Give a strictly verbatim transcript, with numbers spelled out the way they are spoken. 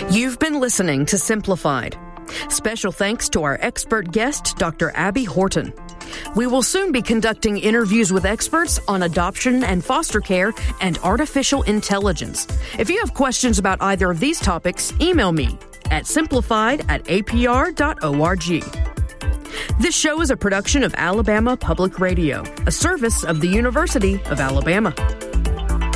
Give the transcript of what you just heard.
You've been listening to Simplified. Special thanks to our expert guest, Doctor Abby Horton. We will soon be conducting interviews with experts on adoption and foster care and artificial intelligence. If you have questions about either of these topics, email me at simplified at a p r dot org. This show is a production of Alabama Public Radio, a service of the University of Alabama.